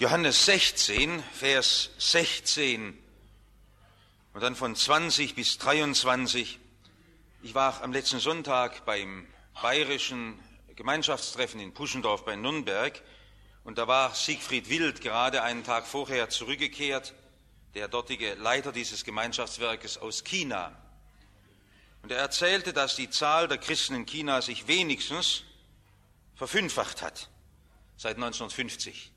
Johannes 16, Vers 16 und dann von 20 bis 23. Ich war am letzten Sonntag beim bayerischen Gemeinschaftstreffen in Puschendorf bei Nürnberg und da war Siegfried Wild gerade einen Tag vorher zurückgekehrt, der dortige Leiter dieses Gemeinschaftswerkes aus China. Und er erzählte, dass die Zahl der Christen in China sich wenigstens verfünffacht hat seit 1950.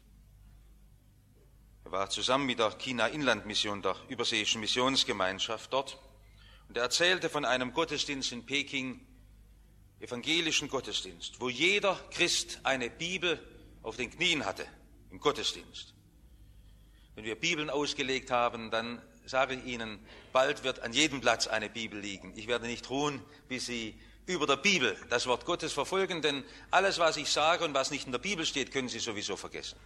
Er war zusammen mit der China-Inland-Mission, der überseeischen Missionsgemeinschaft dort. Und er erzählte von einem Gottesdienst in Peking, evangelischen Gottesdienst, wo jeder Christ eine Bibel auf den Knien hatte, im Gottesdienst. Wenn wir Bibeln ausgelegt haben, dann sage ich Ihnen, bald wird an jedem Platz eine Bibel liegen. Ich werde nicht ruhen, bis Sie über der Bibel das Wort Gottes verfolgen, denn alles, was ich sage und was nicht in der Bibel steht, können Sie sowieso vergessen.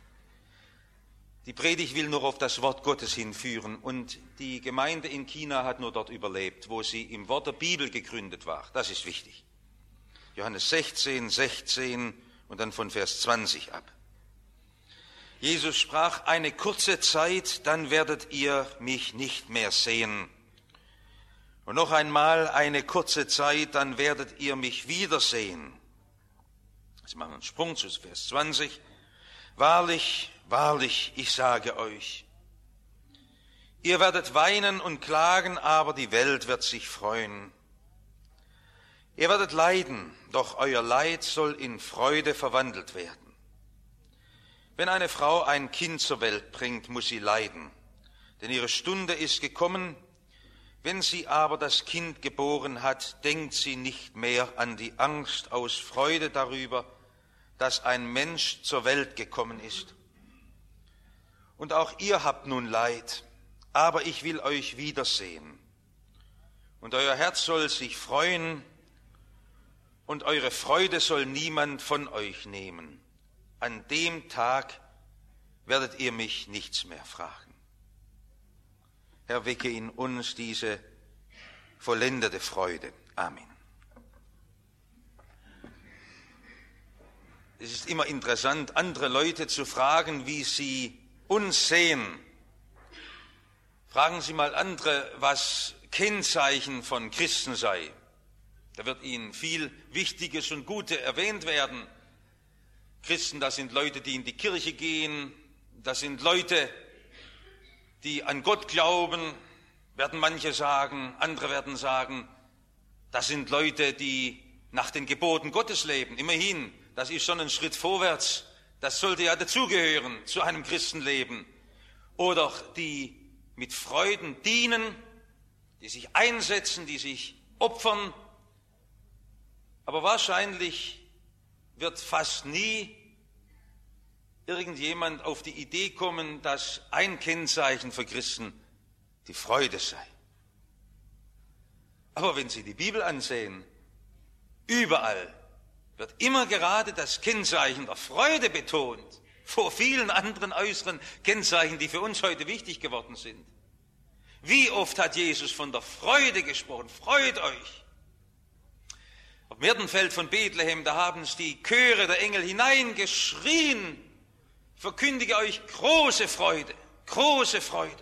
Die Predigt will nur auf das Wort Gottes hinführen und die Gemeinde in China hat nur dort überlebt, wo sie im Wort der Bibel gegründet war. Das ist wichtig. Johannes 16, 16 und dann von Vers 20 ab. Jesus sprach, eine kurze Zeit, dann werdet ihr mich nicht mehr sehen. Und noch einmal eine kurze Zeit, dann werdet ihr mich wiedersehen. Jetzt machen wir einen Sprung zu Vers 20. Wahrlich, wahrlich, ich sage euch, ihr werdet weinen und klagen, aber die Welt wird sich freuen. Ihr werdet leiden, doch euer Leid soll in Freude verwandelt werden. Wenn eine Frau ein Kind zur Welt bringt, muss sie leiden, denn ihre Stunde ist gekommen. Wenn sie aber das Kind geboren hat, denkt sie nicht mehr an die Angst aus Freude darüber, dass ein Mensch zur Welt gekommen ist. Und auch ihr habt nun Leid, aber ich will euch wiedersehen. Und euer Herz soll sich freuen, und eure Freude soll niemand von euch nehmen. An dem Tag werdet ihr mich nichts mehr fragen. Herr, wecke in uns diese vollendete Freude. Amen. Es ist immer interessant, andere Leute zu fragen, wie sie uns sehen. Fragen Sie mal andere, was Kennzeichen von Christen sei. Da wird Ihnen viel Wichtiges und Gute erwähnt werden. Christen, das sind Leute, die in die Kirche gehen, das sind Leute, die an Gott glauben, werden manche sagen, andere werden sagen, das sind Leute, die nach den Geboten Gottes leben. Immerhin, das ist schon ein Schritt vorwärts, das sollte ja dazugehören zu einem Christenleben. Oder die mit Freuden dienen, die sich einsetzen, die sich opfern. Aber wahrscheinlich wird fast nie irgendjemand auf die Idee kommen, dass ein Kennzeichen für Christen die Freude sei. Aber wenn Sie die Bibel ansehen, überall wird immer gerade das Kennzeichen der Freude betont, vor vielen anderen äußeren Kennzeichen, die für uns heute wichtig geworden sind. Wie oft hat Jesus von der Freude gesprochen? Freut euch! Auf dem Hirtenfeld von Bethlehem, da haben es die Chöre der Engel hineingeschrien. Ich verkündige euch große Freude, große Freude.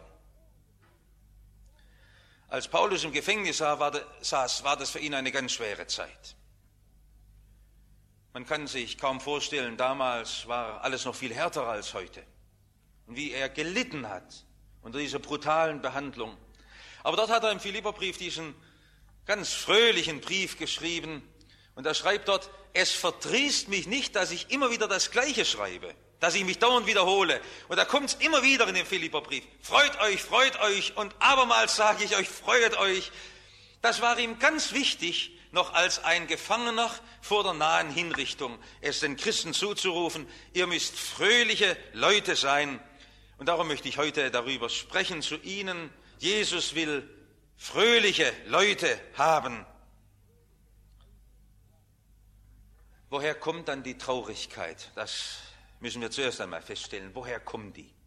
Als Paulus im Gefängnis saß, war das für ihn eine ganz schwere Zeit. Man kann sich kaum vorstellen, damals war alles noch viel härter als heute. Und wie er gelitten hat unter dieser brutalen Behandlung. Aber dort hat er im Philipperbrief diesen ganz fröhlichen Brief geschrieben. Und er schreibt dort, es verdrießt mich nicht, dass ich immer wieder das Gleiche schreibe, dass ich mich dauernd wiederhole. Und da kommt es immer wieder in dem Philipperbrief. Freut euch und abermals sage ich euch, freut euch. Das war ihm ganz wichtig, noch als ein Gefangener vor der nahen Hinrichtung, es den Christen zuzurufen, ihr müsst fröhliche Leute sein. Und darum möchte ich heute darüber sprechen zu Ihnen. Jesus will fröhliche Leute haben. Woher kommt dann die Traurigkeit? Das müssen wir zuerst einmal feststellen. Woher kommt die?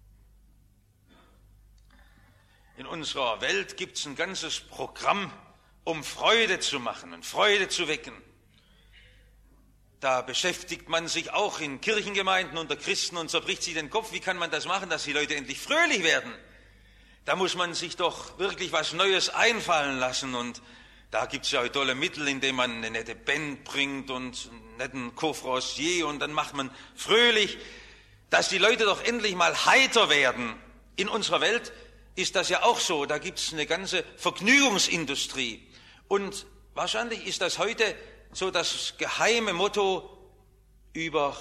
In unserer Welt gibt es ein ganzes Programm, um Freude zu machen und Freude zu wecken. da beschäftigt man sich auch in Kirchengemeinden unter Christen und zerbricht sich den Kopf, wie kann man das machen, dass die Leute endlich fröhlich werden? Da muss man sich doch wirklich was Neues einfallen lassen und da gibt es ja tolle Mittel, indem man eine nette Band bringt und einen netten Couvre-Rossier und dann macht man fröhlich, dass die Leute doch endlich mal heiter werden. In unserer Welt ist das ja auch so, da gibt es eine ganze Vergnügungsindustrie und wahrscheinlich ist das heute so das geheime Motto über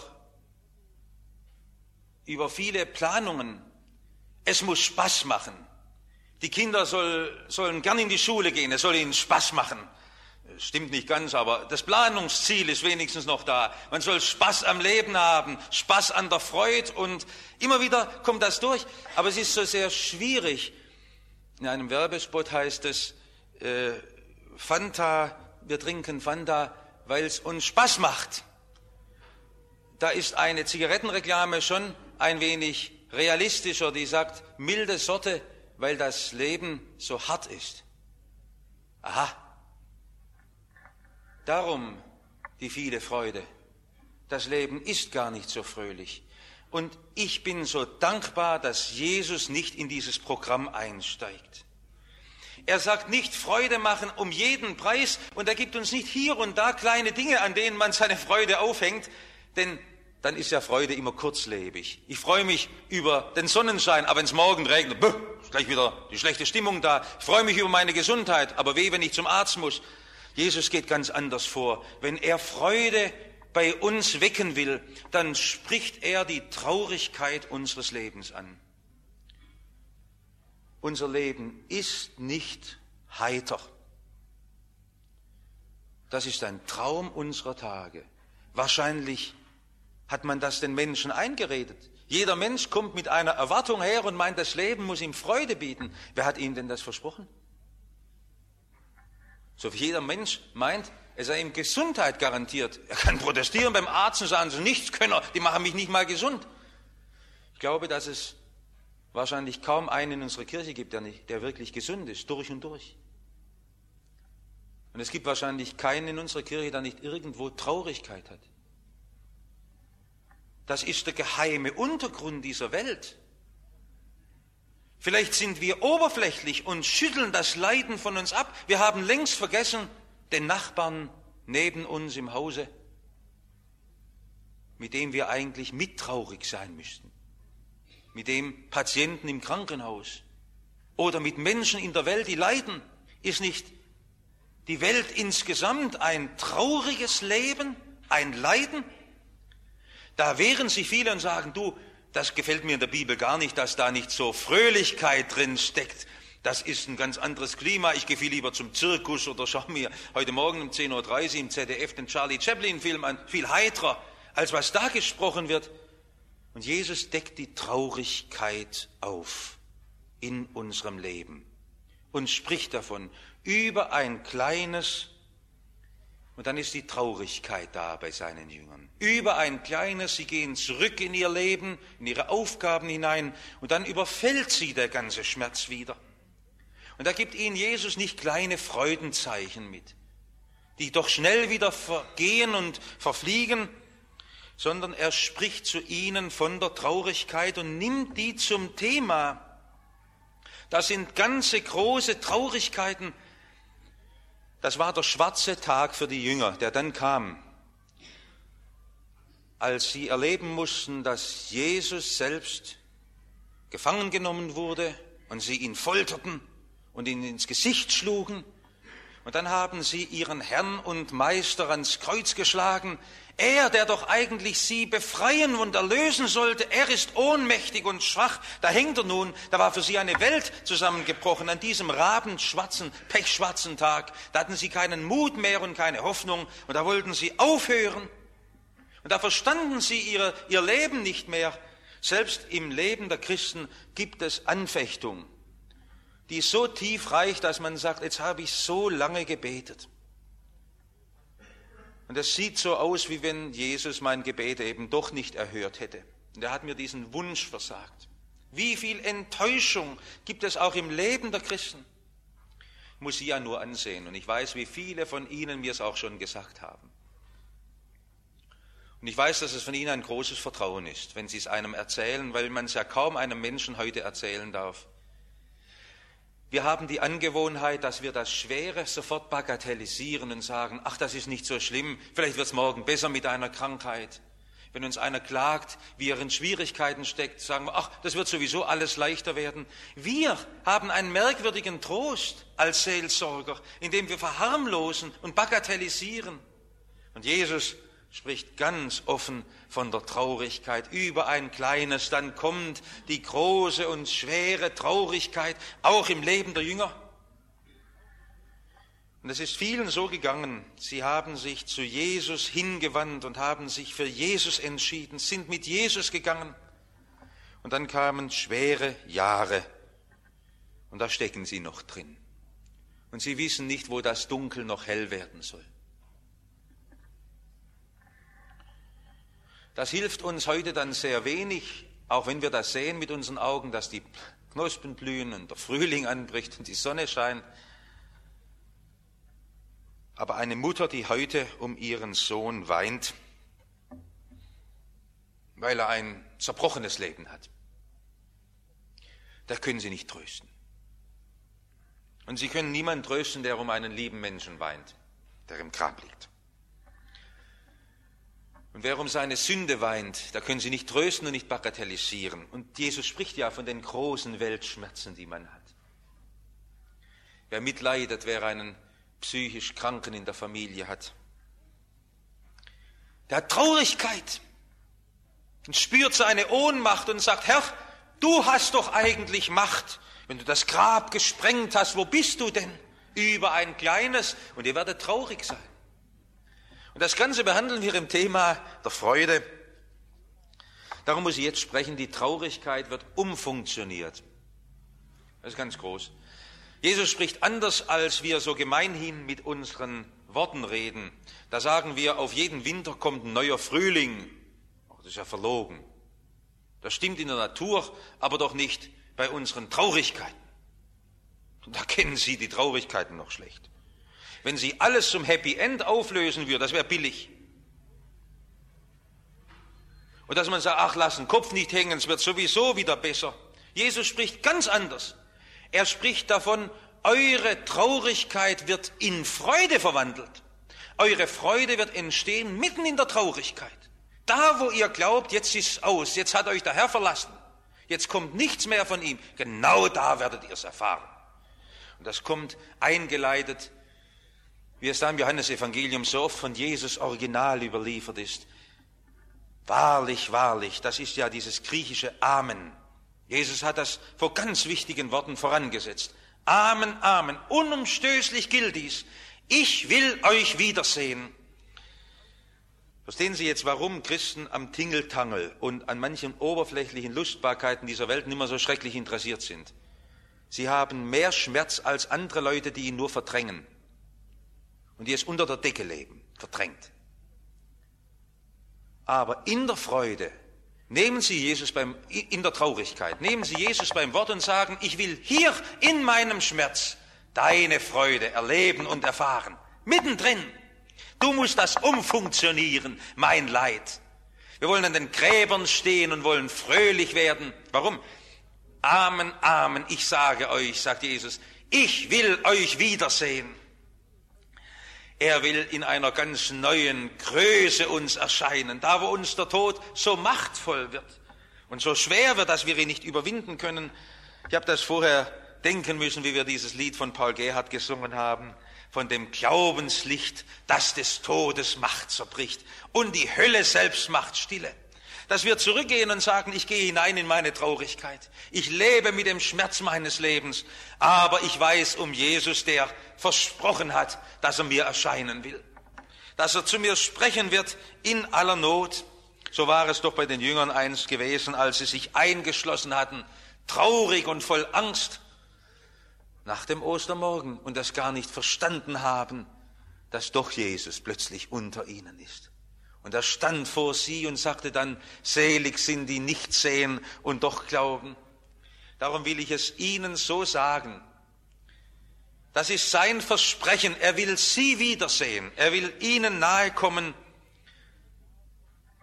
viele Planungen. Es muss Spaß machen. Die Kinder sollen gern in die Schule gehen, es soll ihnen Spaß machen. Stimmt nicht ganz, aber das Planungsziel ist wenigstens noch da. Man soll Spaß am Leben haben, Spaß an der Freude und immer wieder kommt das durch. Aber es ist so sehr schwierig. In einem Werbespot heißt es, Fanta, wir trinken Fanta, weil es uns Spaß macht. Da ist eine Zigarettenreklame schon ein wenig realistischer, die sagt, milde Sorte, weil das Leben so hart ist. Aha. Darum die viele Freude. Das Leben ist gar nicht so fröhlich. Und ich bin so dankbar, dass Jesus nicht in dieses Programm einsteigt. Er sagt nicht Freude machen um jeden Preis und er gibt uns nicht hier und da kleine Dinge, an denen man seine Freude aufhängt, denn dann ist ja Freude immer kurzlebig. Ich freue mich über den Sonnenschein, aber wenn es morgen regnet, ist gleich wieder die schlechte Stimmung da. Ich freue mich über meine Gesundheit, aber weh, wenn ich zum Arzt muss. Jesus geht ganz anders vor. Wenn er Freude bei uns wecken will, dann spricht er die Traurigkeit unseres Lebens an. Unser Leben ist nicht heiter. Das ist ein Traum unserer Tage. Wahrscheinlich hat man das den Menschen eingeredet. Jeder Mensch kommt mit einer Erwartung her und meint, das Leben muss ihm Freude bieten. Wer hat ihm denn das versprochen? So wie jeder Mensch meint, er sei ihm Gesundheit garantiert. Er kann protestieren beim Arzt und sagen, so nichts können, die machen mich nicht mal gesund. Ich glaube, dass es wahrscheinlich kaum einen in unserer Kirche gibt, der wirklich gesund ist, durch und durch. Und es gibt wahrscheinlich keinen in unserer Kirche, der nicht irgendwo Traurigkeit hat. Das ist der geheime Untergrund dieser Welt. Vielleicht sind wir oberflächlich und schütteln das Leiden von uns ab. Wir haben längst vergessen, den Nachbarn neben uns im Hause, mit dem wir eigentlich mittraurig sein müssten. Mit dem Patienten im Krankenhaus oder mit Menschen in der Welt, die leiden. Ist nicht die Welt insgesamt ein trauriges Leben, ein Leiden? Da wehren sich viele und sagen, du, das gefällt mir in der Bibel gar nicht, dass da nicht so Fröhlichkeit drin steckt. Das ist ein ganz anderes Klima. Ich gehe viel lieber zum Zirkus oder schaue mir heute Morgen um 10.30 Uhr im ZDF den Charlie Chaplin-Film an. Viel heiterer, als was da gesprochen wird. Und Jesus deckt die Traurigkeit auf in unserem Leben und spricht davon über ein kleines, und dann ist die Traurigkeit da bei seinen Jüngern. Über ein kleines, sie gehen zurück in ihr Leben, in ihre Aufgaben hinein und dann überfällt sie der ganze Schmerz wieder. Und da gibt ihnen Jesus nicht kleine Freudenzeichen mit, die doch schnell wieder vergehen und verfliegen, sondern er spricht zu ihnen von der Traurigkeit und nimmt die zum Thema. Das sind ganze große Traurigkeiten. Das war der schwarze Tag für die Jünger, der dann kam, als sie erleben mussten, dass Jesus selbst gefangen genommen wurde und sie ihn folterten und ihn ins Gesicht schlugen. Und dann haben sie ihren Herrn und Meister ans Kreuz geschlagen. Er, der doch eigentlich sie befreien und erlösen sollte, er ist ohnmächtig und schwach. Da hängt er nun. Da war für sie eine Welt zusammengebrochen an diesem rabenschwarzen, pechschwarzen Tag. Da hatten sie keinen Mut mehr und keine Hoffnung. Und da wollten sie aufhören. Und da verstanden sie ihr Leben nicht mehr. Selbst im Leben der Christen gibt es Anfechtung, die so tief reicht, dass man sagt, jetzt habe ich so lange gebetet. Und es sieht so aus, wie wenn Jesus mein Gebet eben doch nicht erhört hätte. Und er hat mir diesen Wunsch versagt. Wie viel Enttäuschung gibt es auch im Leben der Christen? Ich muss sie ja nur ansehen und ich weiß, wie viele von ihnen mir es auch schon gesagt haben. Und ich weiß, dass es von Ihnen ein großes Vertrauen ist, wenn Sie es einem erzählen, weil man es ja kaum einem Menschen heute erzählen darf. Wir haben die Angewohnheit, dass wir das Schwere sofort bagatellisieren und sagen, ach, das ist nicht so schlimm, vielleicht wird es morgen besser mit einer Krankheit. Wenn uns einer klagt, wie er in Schwierigkeiten steckt, sagen wir, ach, das wird sowieso alles leichter werden. Wir haben einen merkwürdigen Trost als Seelsorger, indem wir verharmlosen und bagatellisieren. Und Jesus spricht ganz offen von der Traurigkeit. Über ein kleines, dann kommt die große und schwere Traurigkeit, auch im Leben der Jünger. Und es ist vielen so gegangen, sie haben sich zu Jesus hingewandt und haben sich für Jesus entschieden, sind mit Jesus gegangen. Und dann kamen schwere Jahre und da stecken sie noch drin. Und sie wissen nicht, wo das Dunkel noch hell werden soll. Das hilft uns heute dann sehr wenig, auch wenn wir das sehen mit unseren Augen, dass die Knospen blühen und der Frühling anbricht und die Sonne scheint. Aber eine Mutter, die heute um ihren Sohn weint, weil er ein zerbrochenes Leben hat, da können Sie nicht trösten. Und Sie können niemanden trösten, der um einen lieben Menschen weint, der im Grab liegt. Und wer um seine Sünde weint, da können Sie nicht trösten und nicht bagatellisieren. Und Jesus spricht ja von den großen Weltschmerzen, die man hat. Wer mitleidet, wer einen psychisch Kranken in der Familie hat, der hat Traurigkeit und spürt seine Ohnmacht und sagt, Herr, du hast doch eigentlich Macht. Wenn du das Grab gesprengt hast, wo bist du denn? Über ein kleines, und ihr werdet traurig sein. Und das Ganze behandeln wir im Thema der Freude. Darum muss ich jetzt sprechen, die Traurigkeit wird umfunktioniert. Das ist ganz groß. Jesus spricht anders, als wir so gemeinhin mit unseren Worten reden. Da sagen wir, auf jeden Winter kommt ein neuer Frühling. Das ist ja verlogen. Das stimmt in der Natur, aber doch nicht bei unseren Traurigkeiten. Und da kennen Sie die Traurigkeiten noch schlecht. Wenn Sie alles zum Happy End auflösen würden, das wäre billig. Und dass man sagt, ach, lass den Kopf nicht hängen, es wird sowieso wieder besser. Jesus spricht ganz anders. Er spricht davon, eure Traurigkeit wird in Freude verwandelt. Eure Freude wird entstehen mitten in der Traurigkeit. Da, wo ihr glaubt, jetzt ist es aus, jetzt hat euch der Herr verlassen, jetzt kommt nichts mehr von ihm, genau da werdet ihr es erfahren. Und das kommt eingeleitet, wie es da im Johannesevangelium so oft von Jesus original überliefert ist. Wahrlich, wahrlich, das ist ja dieses griechische Amen. Jesus hat das vor ganz wichtigen Worten vorangesetzt. Amen, Amen, unumstößlich gilt dies. Ich will euch wiedersehen. Verstehen Sie jetzt, warum Christen am Tingeltangel und an manchen oberflächlichen Lustbarkeiten dieser Welt nicht mehr so schrecklich interessiert sind? Sie haben mehr Schmerz als andere Leute, die ihn nur verdrängen und die es unter der Decke leben, verdrängt. Aber in der Freude nehmen Sie Jesus in der Traurigkeit, nehmen Sie Jesus beim Wort und sagen, ich will hier in meinem Schmerz deine Freude erleben und erfahren. Mittendrin. Du musst das umfunktionieren, mein Leid. Wir wollen an den Gräbern stehen und wollen fröhlich werden. Warum? Amen, Amen, ich sage euch, sagt Jesus, ich will euch wiedersehen. Er will in einer ganz neuen Größe uns erscheinen, da wo uns der Tod so machtvoll wird und so schwer wird, dass wir ihn nicht überwinden können. Ich habe das vorher denken müssen, wie wir dieses Lied von Paul Gerhardt gesungen haben, von dem Glaubenslicht, das des Todes Macht zerbricht und die Hölle selbst macht stille. Dass wir zurückgehen und sagen, ich gehe hinein in meine Traurigkeit. Ich lebe mit dem Schmerz meines Lebens, aber ich weiß um Jesus, der versprochen hat, dass er mir erscheinen will. Dass er zu mir sprechen wird in aller Not. So war es doch bei den Jüngern einst gewesen, als sie sich eingeschlossen hatten, traurig und voll Angst nach dem Ostermorgen und das gar nicht verstanden haben, dass doch Jesus plötzlich unter ihnen ist. Und er stand vor sie und sagte dann, selig sind die nicht sehen und doch glauben. Darum will ich es Ihnen so sagen. Das ist sein Versprechen. Er will Sie wiedersehen. Er will Ihnen nahe kommen.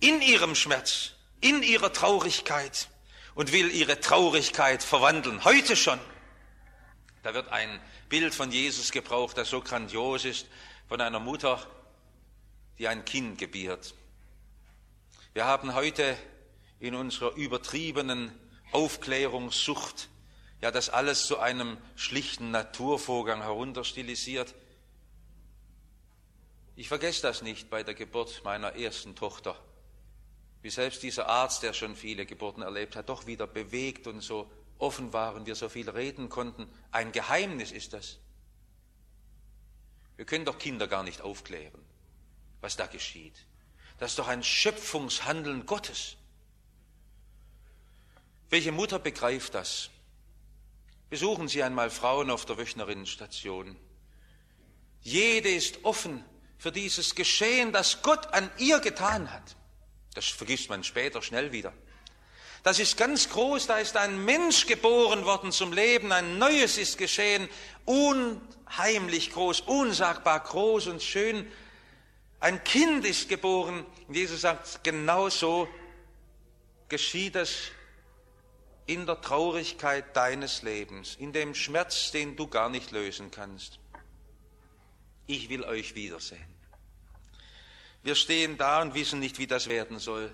in ihrem Schmerz, in ihrer Traurigkeit und will ihre Traurigkeit verwandeln. Heute schon. Da wird ein Bild von Jesus gebraucht, das so grandios ist, von einer Mutter, die ein Kind gebiert. Wir haben heute in unserer übertriebenen Aufklärungssucht ja das alles zu einem schlichten Naturvorgang herunterstilisiert. Ich vergesse das nicht bei der Geburt meiner ersten Tochter, wie selbst dieser Arzt, der schon viele Geburten erlebt hat, doch wieder bewegt und so offen war und wir so viel reden konnten. Ein Geheimnis ist das. Wir können doch Kinder gar nicht aufklären, was da geschieht. Das ist doch ein Schöpfungshandeln Gottes. Welche Mutter begreift das? Besuchen Sie einmal Frauen auf der Wöchnerinnenstation. Jede ist offen für dieses Geschehen, das Gott an ihr getan hat. Das vergisst man später schnell wieder. Das ist ganz groß, da ist ein Mensch geboren worden zum Leben, ein Neues ist geschehen, unheimlich groß, unsagbar groß und schön. Ein Kind ist geboren. Und Jesus sagt, genau so geschieht es in der Traurigkeit deines Lebens, in dem Schmerz, den du gar nicht lösen kannst. Ich will euch wiedersehen. Wir stehen da und wissen nicht, wie das werden soll.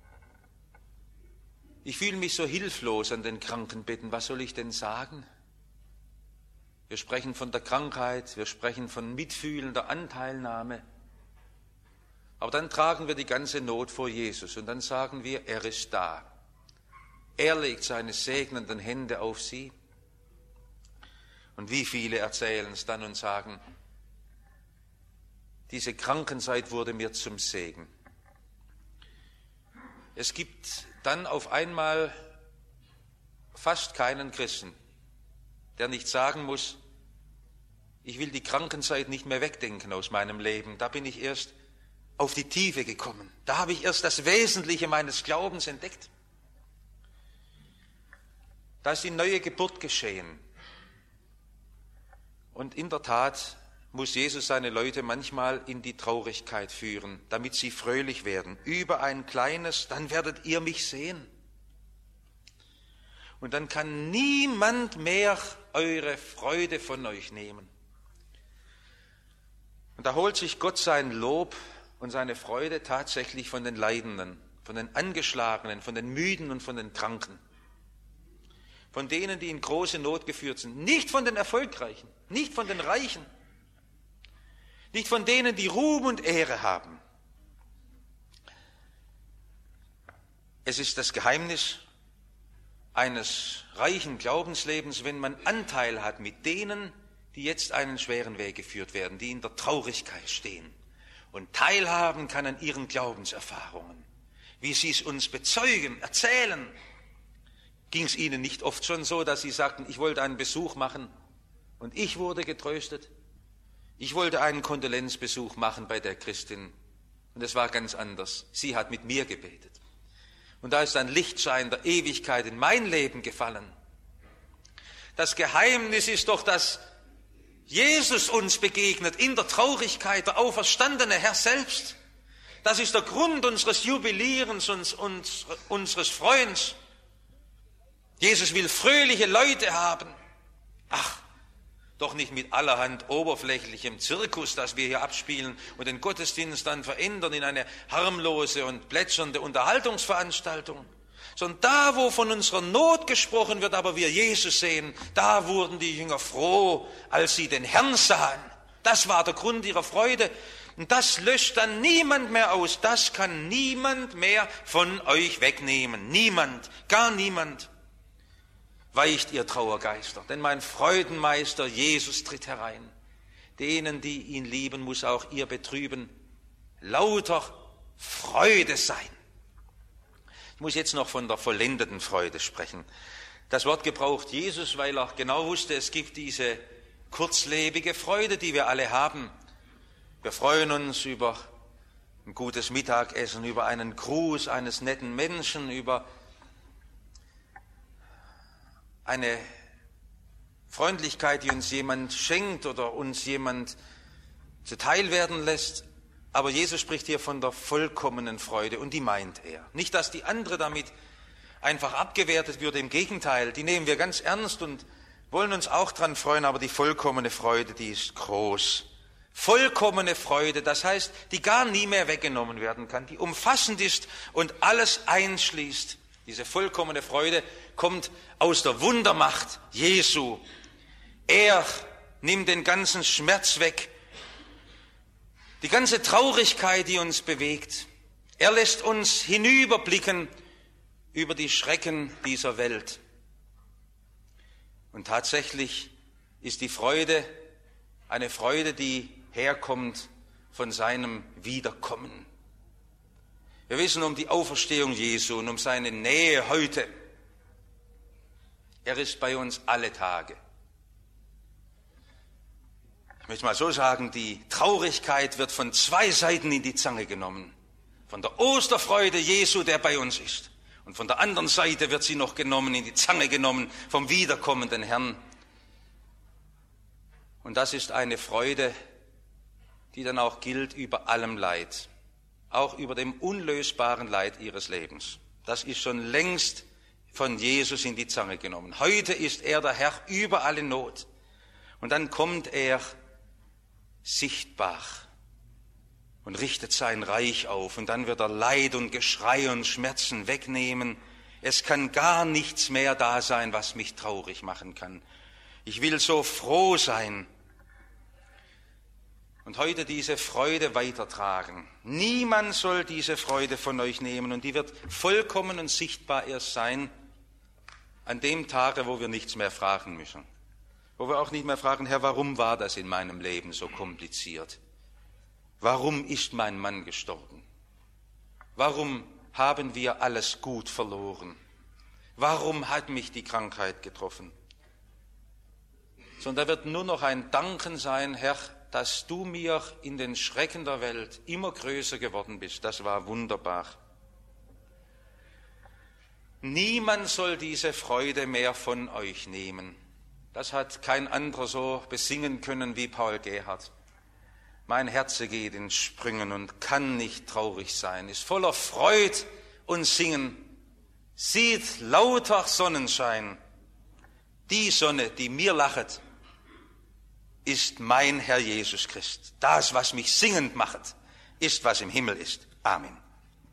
Ich fühle mich so hilflos an den Krankenbetten. Was soll ich denn sagen? Wir sprechen von der Krankheit, wir sprechen von mitfühlender Anteilnahme. Aber dann tragen wir die ganze Not vor Jesus und dann sagen wir, er ist da. Er legt seine segnenden Hände auf sie. Und wie viele erzählen es dann und sagen, diese Krankenzeit wurde mir zum Segen. Es gibt dann auf einmal fast keinen Christen, der nicht sagen muss, ich will die Krankenzeit nicht mehr wegdenken aus meinem Leben. Da bin ich erst auf die Tiefe gekommen. Da habe ich erst das Wesentliche meines Glaubens entdeckt. Da ist die neue Geburt geschehen. Und in der Tat muss Jesus seine Leute manchmal in die Traurigkeit führen, damit sie fröhlich werden. Über ein kleines, dann werdet ihr mich sehen. Und dann kann niemand mehr eure Freude von euch nehmen. Und da holt sich Gott sein Lob und seine Freude tatsächlich von den Leidenden, von den Angeschlagenen, von den Müden und von den Kranken. Von denen, die in große Not geführt sind. Nicht von den Erfolgreichen, nicht von den Reichen. Nicht von denen, die Ruhm und Ehre haben. Es ist das Geheimnis eines reichen Glaubenslebens, wenn man Anteil hat mit denen, die jetzt einen schweren Weg geführt werden, die in der Traurigkeit stehen und teilhaben kann an ihren Glaubenserfahrungen, wie sie es uns bezeugen, erzählen. Ging es ihnen nicht oft schon so, dass sie sagten, ich wollte einen Besuch machen und ich wurde getröstet? Ich wollte einen Kondolenzbesuch machen bei der Christin und es war ganz anders. Sie hat mit mir gebetet. Und da ist ein Lichtschein der Ewigkeit in mein Leben gefallen. Das Geheimnis ist doch, dass Jesus uns begegnet in der Traurigkeit, der auferstandene Herr selbst. Das ist der Grund unseres Jubilierens und unseres Freuens. Jesus will fröhliche Leute haben. Ach, doch nicht mit allerhand oberflächlichem Zirkus, das wir hier abspielen und den Gottesdienst dann verändern in eine harmlose und plätschernde Unterhaltungsveranstaltung. Sondern da, wo von unserer Not gesprochen wird, aber wir Jesus sehen, da wurden die Jünger froh, als sie den Herrn sahen. Das war der Grund ihrer Freude. Und das löscht dann niemand mehr aus. Das kann niemand mehr von euch wegnehmen. Niemand, gar niemand. Weicht ihr Trauergeister, denn mein Freudenmeister Jesus tritt herein. Denen, die ihn lieben, muss auch ihr Betrüben lauter Freude sein. Ich muss jetzt noch von der vollendeten Freude sprechen. Das Wort gebraucht Jesus, weil er genau wusste, es gibt diese kurzlebige Freude, die wir alle haben. Wir freuen uns über ein gutes Mittagessen, über einen Gruß eines netten Menschen, über eine Freundlichkeit, die uns jemand schenkt oder uns jemand zuteil werden lässt. Aber Jesus spricht hier von der vollkommenen Freude und die meint er. Nicht, dass die andere damit einfach abgewertet wird, im Gegenteil, die nehmen wir ganz ernst und wollen uns auch dran freuen, aber die vollkommene Freude, die ist groß. Vollkommene Freude, das heißt, die gar nie mehr weggenommen werden kann, die umfassend ist und alles einschließt. Diese vollkommene Freude kommt aus der Wundermacht Jesu. Er nimmt den ganzen Schmerz weg, die ganze Traurigkeit, die uns bewegt. Er lässt uns hinüberblicken über die Schrecken dieser Welt. Und tatsächlich ist die Freude eine Freude, die herkommt von seinem Wiederkommen. Wir wissen um die Auferstehung Jesu und um seine Nähe heute. Er ist bei uns alle Tage. Ich möchte mal so sagen, die Traurigkeit wird von zwei Seiten in die Zange genommen. Von der Osterfreude Jesu, der bei uns ist. Und von der anderen Seite wird sie noch genommen, in die Zange genommen vom wiederkommenden Herrn. Und das ist eine Freude, die dann auch gilt über allem Leid, auch über dem unlösbaren Leid ihres Lebens. Das ist schon längst von Jesus in die Zange genommen. Heute ist er der Herr über alle Not. Und dann kommt er sichtbar und richtet sein Reich auf. Und dann wird er Leid und Geschrei und Schmerzen wegnehmen. Es kann gar nichts mehr da sein, was mich traurig machen kann. Ich will so froh sein und heute diese Freude weitertragen. Niemand soll diese Freude von euch nehmen und die wird vollkommen und sichtbar erst sein an dem Tage, wo wir nichts mehr fragen müssen. Wo wir auch nicht mehr fragen, Herr, warum war das in meinem Leben so kompliziert? Warum ist mein Mann gestorben? Warum haben wir alles gut verloren? Warum hat mich die Krankheit getroffen? Sondern da wird nur noch ein Danken sein, Herr, dass du mir in den Schrecken der Welt immer größer geworden bist. Das war wunderbar. Niemand soll diese Freude mehr von euch nehmen. Das hat kein anderer so besingen können wie Paul Gerhardt. Mein Herz geht in Sprüngen und kann nicht traurig sein, ist voller Freud und Singen, sieht lauter Sonnenschein. Die Sonne, die mir lachet, ist mein Herr Jesus Christ. Das, was mich singend macht, ist, was im Himmel ist. Amen.